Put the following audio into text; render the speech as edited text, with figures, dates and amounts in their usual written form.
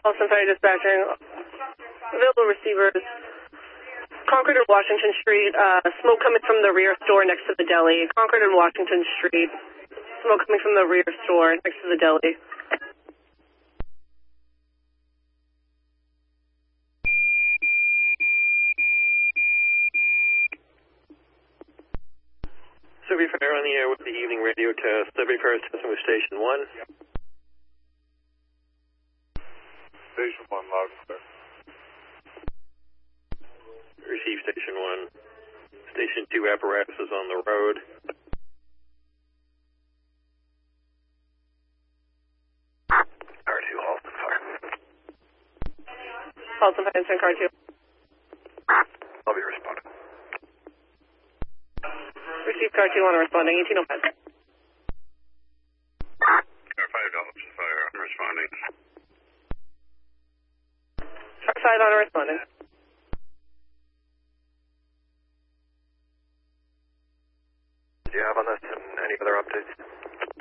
Boston Fire Dispatching. Available receivers. Concord and Washington Street. Smoke coming from the rear store next to the deli. Concord and Washington Street. Smoke coming from the rear store next to the deli. Sudbury Fire on the air with the evening radio test. Sudbury Fire testing with Station 1. Station 1, loud and clear. Receive Station 1. Station 2 apparatus is on the road. Car 2, Halston Fire. Halston Fire, send car 2. I'll be responding. Receive car 2 on responding, 1805. Car 5, Halston Fire, I'm responding. Car 5 on responding. Do you have on this and any other updates?